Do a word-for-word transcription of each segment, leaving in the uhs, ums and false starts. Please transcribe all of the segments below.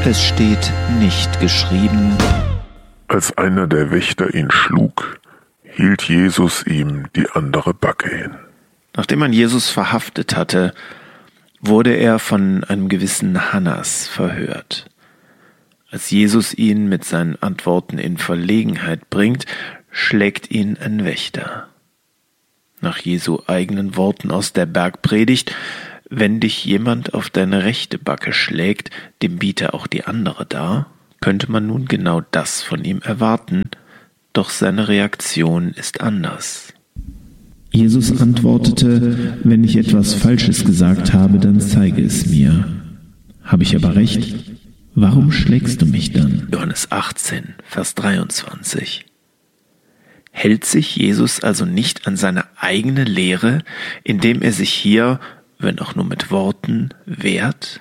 Es steht nicht geschrieben: Als einer der Wächter ihn schlug, hielt Jesus ihm die andere Backe hin. Nachdem man Jesus verhaftet hatte, wurde er von einem gewissen Hannas verhört. Als Jesus ihn mit seinen Antworten in Verlegenheit bringt, schlägt ihn ein Wächter. Nach Jesu eigenen Worten aus der Bergpredigt: Wenn dich jemand auf deine rechte Backe schlägt, dem biete auch die andere dar, könnte man nun genau das von ihm erwarten, doch seine Reaktion ist anders. Jesus antwortete: Wenn ich etwas Falsches gesagt habe, dann zeige es mir. Habe ich aber recht? Warum schlägst du mich dann? Johannes achtzehn, Vers dreiundzwanzig. Hält sich Jesus also nicht an seine eigene Lehre, indem er sich hier, wenn auch nur mit Worten, wehrt?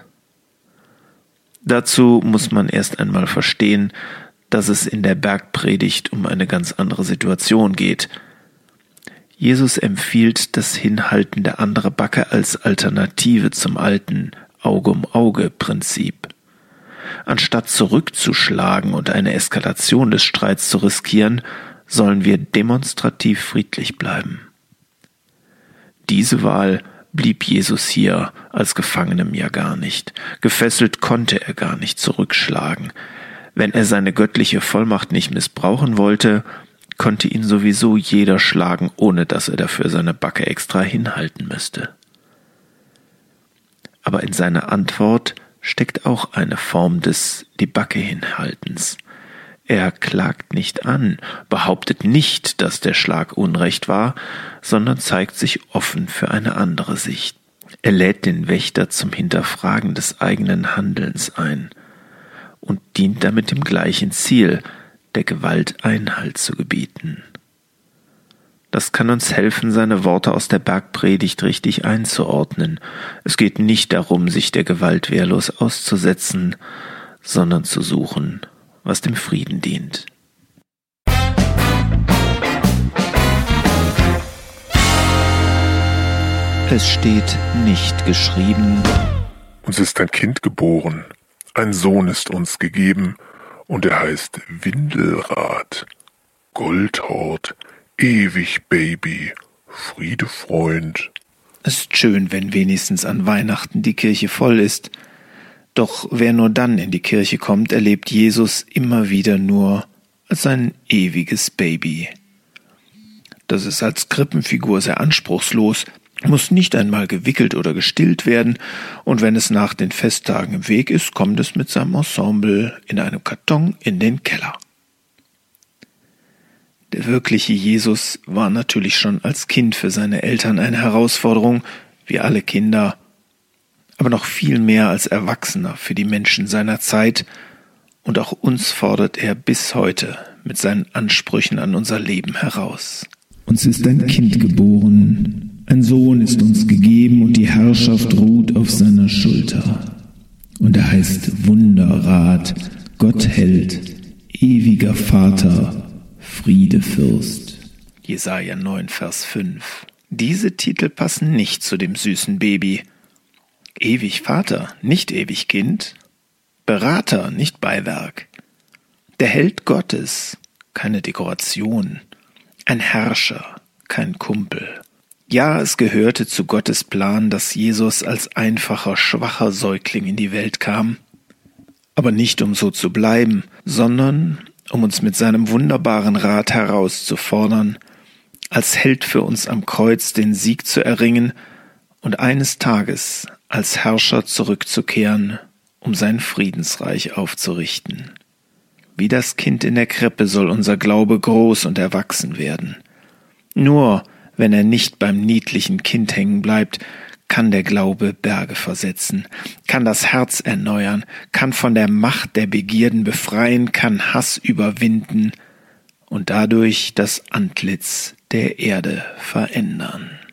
Dazu muss man erst einmal verstehen, dass es in der Bergpredigt um eine ganz andere Situation geht. Jesus empfiehlt das Hinhalten der anderen Backe als Alternative zum alten Auge-um-Auge-Prinzip. Anstatt zurückzuschlagen und eine Eskalation des Streits zu riskieren, sollen wir demonstrativ friedlich bleiben. Diese Wahl blieb Jesus hier als Gefangenem ja gar nicht. Gefesselt konnte er gar nicht zurückschlagen. Wenn er seine göttliche Vollmacht nicht missbrauchen wollte, konnte ihn sowieso jeder schlagen, ohne dass er dafür seine Backe extra hinhalten müsste. Aber in seiner Antwort steckt auch eine Form des die Backe hinhaltens. Er klagt nicht an, behauptet nicht, dass der Schlag Unrecht war, sondern zeigt sich offen für eine andere Sicht. Er lädt den Wächter zum Hinterfragen des eigenen Handelns ein und dient damit dem gleichen Ziel, der Gewalt Einhalt zu gebieten. Das kann uns helfen, seine Worte aus der Bergpredigt richtig einzuordnen. Es geht nicht darum, sich der Gewalt wehrlos auszusetzen, sondern zu suchen, was dem Frieden dient. Es steht nicht geschrieben: Uns ist ein Kind geboren, ein Sohn ist uns gegeben, und er heißt Windelrad, Goldhort, ewig Baby, Friedefreund. Es ist schön, wenn wenigstens an Weihnachten die Kirche voll ist. Doch wer nur dann in die Kirche kommt, erlebt Jesus immer wieder nur als ein ewiges Baby. Das ist als Krippenfigur sehr anspruchslos, muss nicht einmal gewickelt oder gestillt werden, und wenn es nach den Festtagen im Weg ist, kommt es mit seinem Ensemble in einem Karton in den Keller. Der wirkliche Jesus war natürlich schon als Kind für seine Eltern eine Herausforderung, wie alle Kinder, aber noch viel mehr als Erwachsener für die Menschen seiner Zeit, und auch uns fordert er bis heute mit seinen Ansprüchen an unser Leben heraus. Uns ist ein Kind geboren, ein Sohn ist uns gegeben, und die Herrschaft ruht auf seiner Schulter. Und er heißt Wunderrat, Gottheld, ewiger Vater, Friedefürst. Jesaja neun, Vers fünf. Diese Titel passen nicht zu dem süßen Baby. Ewig Vater, nicht ewig Kind. Berater, nicht Beiwerk. Der Held Gottes, keine Dekoration. Ein Herrscher, kein Kumpel. Ja, es gehörte zu Gottes Plan, dass Jesus als einfacher, schwacher Säugling in die Welt kam. Aber nicht um so zu bleiben, sondern um uns mit seinem wunderbaren Rat herauszufordern, als Held für uns am Kreuz den Sieg zu erringen und eines Tages als Herrscher zurückzukehren, um sein Friedensreich aufzurichten. Wie das Kind in der Krippe soll unser Glaube groß und erwachsen werden. Nur wenn er nicht beim niedlichen Kind hängen bleibt, kann der Glaube Berge versetzen, kann das Herz erneuern, kann von der Macht der Begierden befreien, kann Hass überwinden und dadurch das Antlitz der Erde verändern.